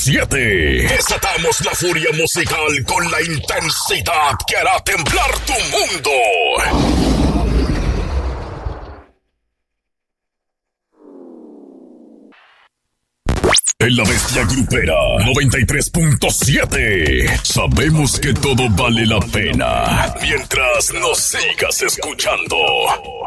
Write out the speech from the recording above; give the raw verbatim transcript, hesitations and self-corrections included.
siete. Desatamos la furia musical con la intensidad que hará temblar tu mundo. En la bestia grupera noventa y tres punto siete. Sabemos que todo vale la pena mientras nos sigas escuchando.